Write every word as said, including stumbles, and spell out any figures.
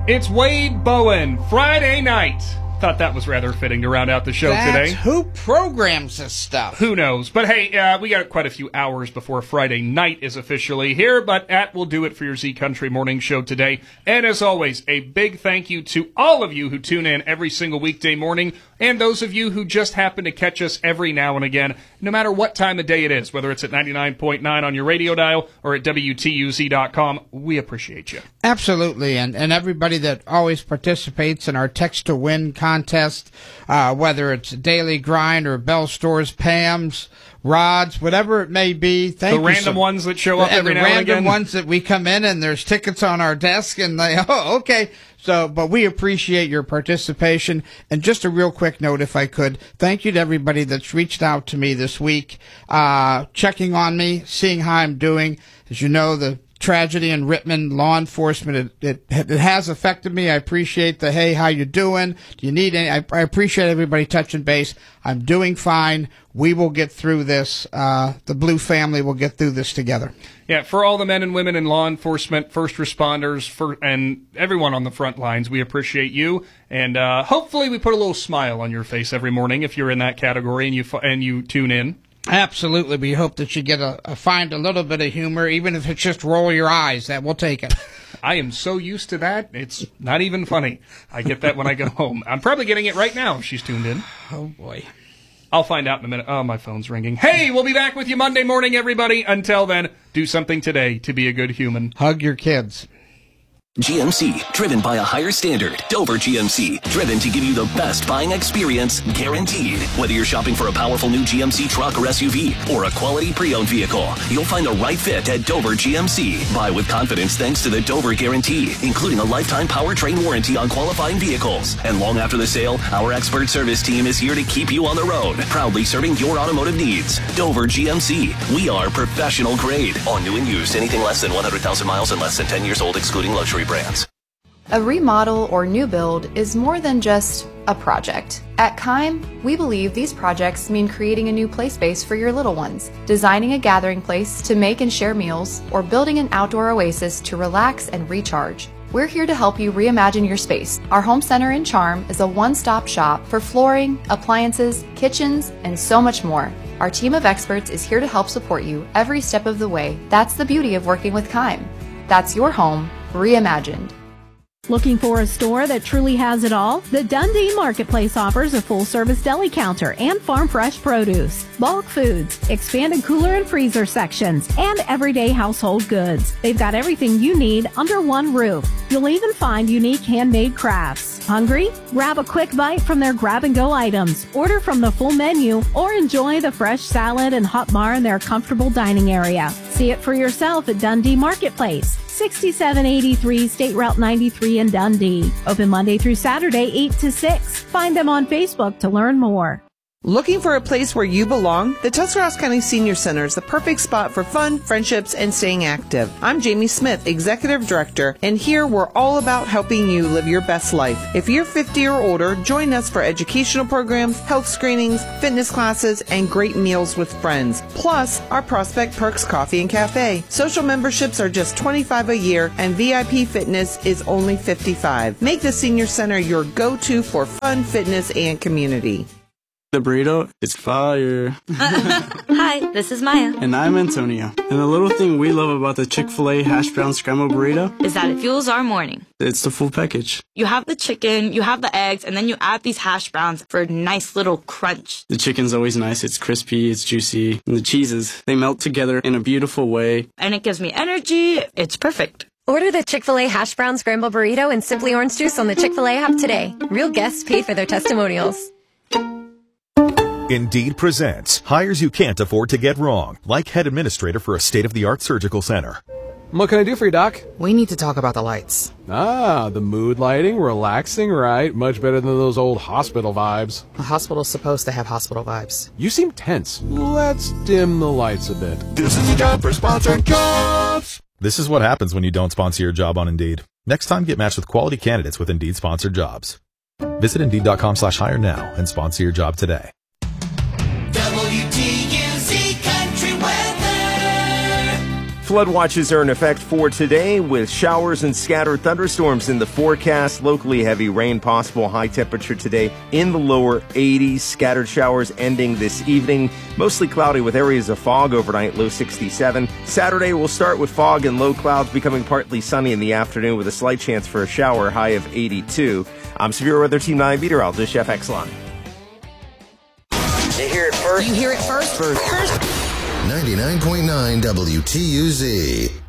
It's Wade Bowen, Friday night. Thought that was rather fitting to round out the show That's today. Who programs this stuff? Who knows? But hey, uh, we got quite a few hours before Friday night is officially here, but that will do it for your Z Country Morning Show today. And as always, a big thank you to all of you who tune in every single weekday morning, and those of you who just happen to catch us every now and again, no matter what time of day it is, whether it's at ninety-nine point nine on your radio dial or at W T U Z dot com, we appreciate you. Absolutely, and, and everybody that always participates in our Text to Win contest, uh, whether it's Daily Grind or Bell Stores, Pam's, Rods, whatever it may be. Thank the you random so, ones that show up the, every the now and again. The random ones that we come in and there's tickets on our desk and they, oh, okay. So, but we appreciate your participation. And just a real quick note, if I could, thank you to everybody that's reached out to me this week, uh, checking on me, seeing how I'm doing. As you know, the tragedy in Rittman, law enforcement, it, it, it has affected me. I appreciate the, hey, how you doing? Do you need any? I, I appreciate everybody touching base. I'm doing fine. We will get through this. Uh, the Blue family will get through this together. Yeah, for all the men and women in law enforcement, first responders, for, and everyone on the front lines, we appreciate you. And uh, hopefully we put a little smile on your face every morning if you're in that category and you and you tune in. Absolutely. We hope that you get a, a find a little bit of humor, even if it's just roll your eyes. That we'll take it. I am so used to that, it's not even funny. I get that when I go home. I'm probably getting it right now if she's tuned in. Oh, boy. I'll find out in a minute. Oh, my phone's ringing. Hey, we'll be back with you Monday morning, everybody. Until then, do something today to be a good human. Hug your kids. G M C, driven by a higher standard. Dover G M C, driven to give you the best buying experience, guaranteed. Whether you're shopping for a powerful new G M C truck or S U V, or a quality pre-owned vehicle, you'll find the right fit at Dover G M C. Buy with confidence thanks to the Dover Guarantee, including a lifetime powertrain warranty on qualifying vehicles. And long after the sale, our expert service team is here to keep you on the road, proudly serving your automotive needs. Dover G M C, we are professional grade. On new and used, anything less than one hundred thousand miles and less than ten years old, excluding luxury brands. A remodel or new build is more than just a project. At Keim, we believe these projects mean creating a new play space for your little ones, designing a gathering place to make and share meals, or building an outdoor oasis to relax and recharge. We're here to help you reimagine your space. Our home center in Charm is a one-stop shop for flooring, appliances, kitchens, and so much more. Our team of experts is here to help support you every step of the way. That's the beauty of working with Keim. That's your home reimagined. Looking for a store that truly has it all? The Dundee Marketplace offers a full-service deli counter and farm fresh produce, bulk foods, expanded cooler and freezer sections, and everyday household goods. They've got everything you need under one roof. You'll even find unique handmade crafts. Hungry? Grab a quick bite from their grab-and-go items, order from the full menu, or enjoy the fresh salad and hot bar in their comfortable dining area. See it for yourself at Dundee Marketplace, sixty-seven eighty-three State Route ninety-three in Dundee. Open Monday through Saturday, eight to six. Find them on Facebook to learn more. Looking for a place where you belong? The Tuscarawas County Senior Center is the perfect spot for fun, friendships, and staying active. I'm Jamie Smith, Executive Director, and here we're all about helping you live your best life. If you're fifty or older, join us for educational programs, health screenings, fitness classes, and great meals with friends. Plus, our Prospect Perks Coffee and Cafe. Social memberships are just twenty-five dollars a year, and V I P fitness is only fifty-five dollars. Make the Senior Center your go-to for fun, fitness, and community. The burrito is fire. Hi, this is Maya. And I'm Antonio. And the little thing we love about the Chick-fil-A hash brown scrambled burrito is that it fuels our morning. It's the full package. You have the chicken, you have the eggs, and then you add these hash browns for a nice little crunch. The chicken's always nice. It's crispy, it's juicy. And the cheeses, they melt together in a beautiful way. And it gives me energy. It's perfect. Order the Chick-fil-A hash brown scrambled burrito and Simply Orange Juice on the Chick-fil-A app today. Real guests paid for their testimonials. Indeed presents hires you can't afford to get wrong, like head administrator for a state-of-the-art surgical center. What can I do for you, Doc? We need to talk about the lights. Ah, the mood lighting, relaxing, right? Much better than those old hospital vibes. A hospital's supposed to have hospital vibes. You seem tense. Let's dim the lights a bit. This is a job for sponsored jobs. This is what happens when you don't sponsor your job on Indeed. Next time, get matched with quality candidates with Indeed sponsored jobs. Visit Indeed.com slash hire now and sponsor your job today. W T U Z Country Weather. flood watches are in effect for today with showers and scattered thunderstorms in the forecast. Locally heavy rain possible. High temperature today in the lower eighties. Scattered showers ending this evening. Mostly cloudy with areas of fog overnight, low sixty-seven. Saturday will start with fog and low clouds, becoming partly sunny in the afternoon with a slight chance for a shower, high of eighty-two. I'm Severe Weather Team nine meteorologist Jeff Exelon. You hear it first. You hear it first. First. ninety-nine point nine W T U Z.